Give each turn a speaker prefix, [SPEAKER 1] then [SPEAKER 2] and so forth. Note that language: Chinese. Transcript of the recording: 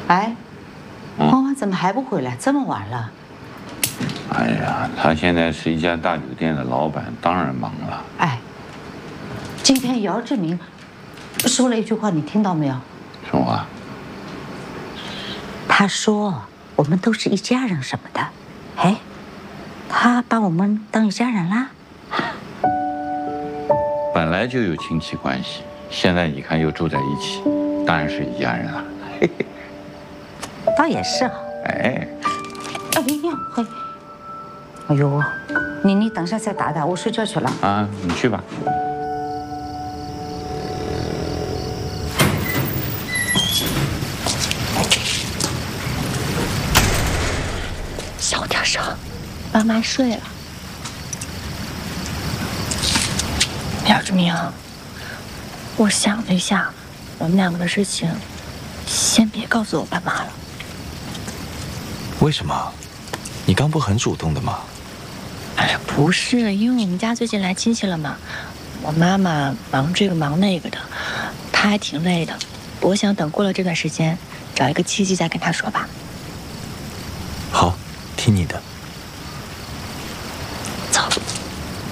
[SPEAKER 1] 哎，妈妈怎么还不回来？这么晚了。
[SPEAKER 2] 哎呀，他现在是一家大酒店的老板，当然忙了。
[SPEAKER 1] 哎，今天姚志明说了一句话，你听到没有？
[SPEAKER 2] 什么话？
[SPEAKER 1] 他说我们都是一家人什么的。哎，他把我们当一家人啦？
[SPEAKER 2] 本来就有亲戚关系，现在你看又住在一起，当然是一家人了。嘿嘿，
[SPEAKER 1] 倒也是哈。
[SPEAKER 2] 哎，
[SPEAKER 1] 哎呀，嘿，哎呦，你等下再打打，我睡觉去了。
[SPEAKER 2] 啊，你去吧。
[SPEAKER 3] 小点声，妈妈睡了。姚志明，我想了一下，我们两个的事情，先别告诉我爸妈了。
[SPEAKER 4] 为什么？你刚不很主动的吗？
[SPEAKER 3] 哎呀，不是，因为我们家最近来亲戚了嘛，我妈妈忙这个忙那个的，她还挺累的。我想等过了这段时间，找一个契机再跟她说吧。
[SPEAKER 4] 好，听你的。